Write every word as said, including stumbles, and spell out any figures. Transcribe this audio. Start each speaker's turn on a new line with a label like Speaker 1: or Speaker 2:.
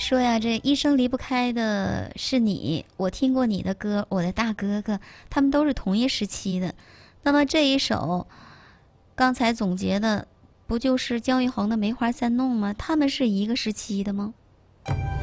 Speaker 1: 说呀，这一生离不开的是你，我听过你的歌，我的大哥哥，他们都是同一时期的。那么这一首刚才总结的，不就是姜育恒的《梅花三弄》吗？他们是一个时期的吗？